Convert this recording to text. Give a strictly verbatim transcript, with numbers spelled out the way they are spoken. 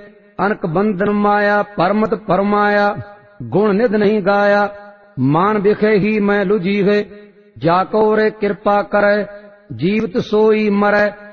ਅਨਕ ਬੰਧਨ ਮਾਇਆ ਪਰਮਤ ਪਰਮਾਇਆ। ਗੁਣ ਨਿਧ ਨਹੀਂ ਗਾਇਆ ਮਾਨ ਬਿਖੇ ਹੀ ਮੈਂ ਲੁਝੀ ਹੈ। ਜਾ ਕੋ ਰੇ ਕਿਰਪਾ ਕਰੈ ਜੀਵਤ ਸੋਈ ਮਰੈ।